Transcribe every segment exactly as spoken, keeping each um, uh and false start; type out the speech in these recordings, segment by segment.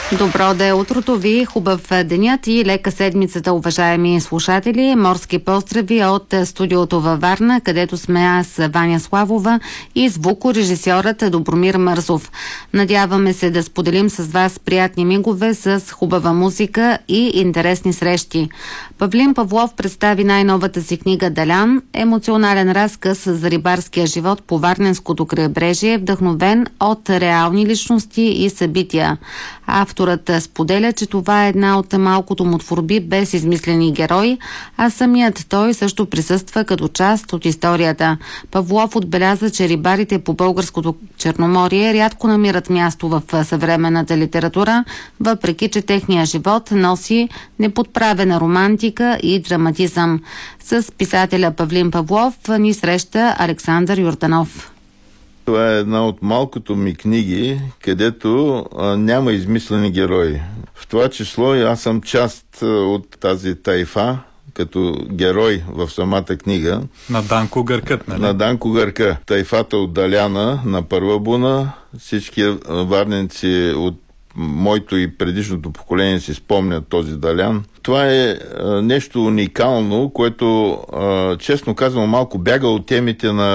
Добро да е утрото ви, хубав денят и лека седмицата, уважаеми слушатели. Морски поздрави от студиото във Варна, където сме аз, Ваня Славова, и звукорежисьорът Добромир Мързов. Надяваме се да споделим с вас приятни мигове с хубава музика и интересни срещи. Павлин Павлов представи най-новата си книга «Далян», емоционален разказ за рибарския живот по Варненското крайбрежие, вдъхновен от реални личности и събития. Авторът споделя, че това е една от малкото му творби без измислени герои, а самият той също присъства като част от историята. Павлов отбеляза, че рибарите по българското Черноморие рядко намират място в съвременната литература, въпреки че техния живот носи неподправена романтика и драматизъм. С писателя Павлин Павлов ни среща Александър Йорданов. Това е една от малкото ми книги, където а, няма измислени герои. В това число и аз съм част а, от тази тайфа, като герой в самата книга. На Данко Гъркът, нали? На Данко Гърка. Тайфата от Даляна на Първа буна. Всички варненци от моето и предишното поколение си спомнят този Далян. Това е а, нещо уникално, което, а, честно казвам, малко бяга от темите на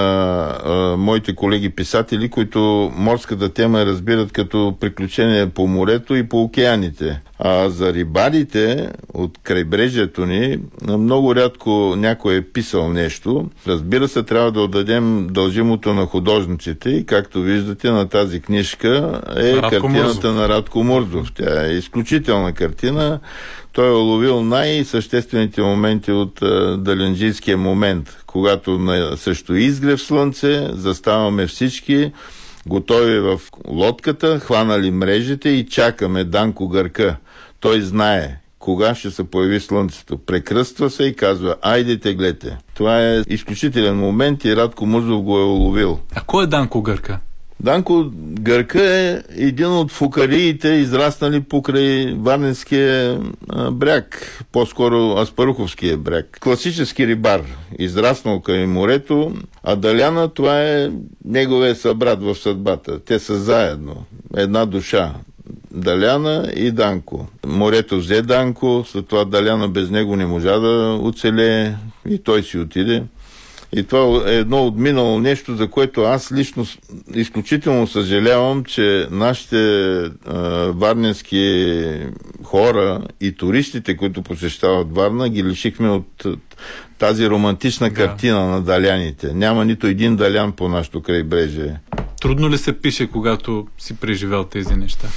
а, моите колеги писатели, които морската тема разбират като приключение по морето и по океаните. А за рибарите от крайбрежието ни много рядко някой е писал нещо. Разбира се, трябва да отдадем дължимото на художниците и, както виждате, на тази книжка е Радко картината Мурзов. на Радко Мурзов. Тя е изключителна картина. Той е уловил най-съществените моменти от а, далянджийския момент, когато на също изгрев слънце заставаме всички, готови в лодката, хванали мрежите и чакаме Данко Гърка. Той знае кога ще се появи слънцето. Прекръства се и казва: айде, теглете. Това е изключителен момент и Радко Мурзов го е уловил. А кой е Данко Гърка? Данко Гърка е един от фукариите, израснали покрай Варненския а, бряг, по-скоро Аспаруховския бряг. Класически рибар, израснал край морето, а Даляна, това е неговия събрат в съдбата. Те са заедно, една душа. Даляна и Данко. Морето взе Данко, след това Даляна без него не можа да оцелее и той си отиде. И това е едно отминало нещо, за което аз лично изключително съжалявам, че нашите а, варненски хора и туристите, които посещават Варна, ги лишихме от тази романтична да. картина на даляните. Няма нито един далян по нашото крайбрежие. Трудно ли се пише, когато си преживял тези неща?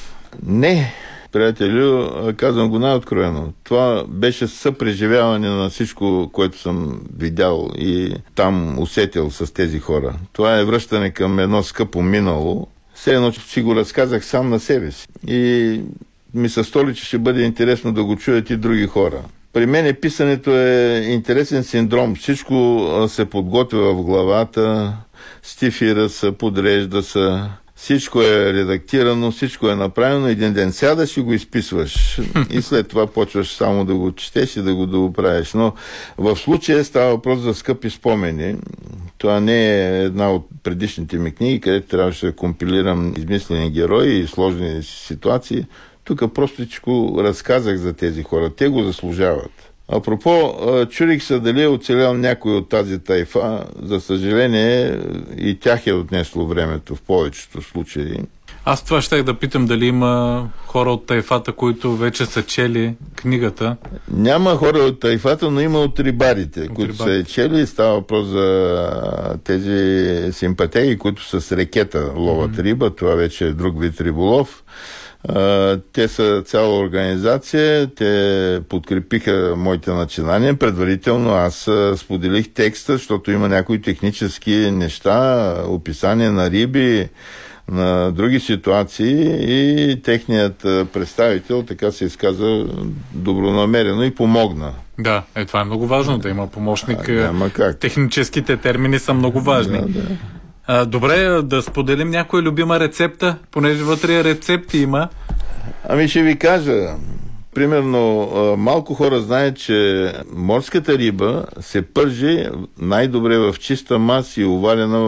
Не, приятелю, казвам го най-откровено. Това беше съпреживяване на всичко, което съм видял и там усетил с тези хора. Това е връщане към едно скъпо минало. Все едно си го разказах сам на себе си. И ми се столи, че ще бъде интересно да го чуят и други хора. При мен писането е интересен синдром. Всичко се подготвя в главата, стифира се, подрежда се. Всичко е редактирано, всичко е направено. Един ден сядаш и го изписваш. И след това почваш само да го четеш и да го доправиш. Но в случая става въпрос за скъпи спомени. Това не е една от предишните ми книги, където трябваше да компилирам измислени герои и сложни ситуации. Тук простичко разказах за тези хора. Те го заслужават. Апропо, чудих се дали е оцелял някой от тази тайфа. За съжаление, и тях е отнесло времето в повечето случаи. Аз това щях да питам дали има хора от тайфата, които вече са чели книгата. Няма хора от тайфата, но има от рибарите, от които рибарите. са чели. Става въпрос за тези симпатеги, които с рекета ловат mm-hmm. риба. Това вече е друг вид риболов. Uh, те са цяла организация, те подкрепиха моите начинания. Предварително аз uh, споделих текста, защото има някои технически неща, описание на риби, на други ситуации и техният uh, представител така се изказа добронамерено и помогна. Да, е, това е много важно, да има помощник. А, техническите термини са много важни. Да, да. А, добре, да споделим някоя любима рецепта, понеже вътре рецепти има. Ами ще ви кажа, примерно малко хора знаят, че морската риба се пържи най-добре в чиста маса и овалена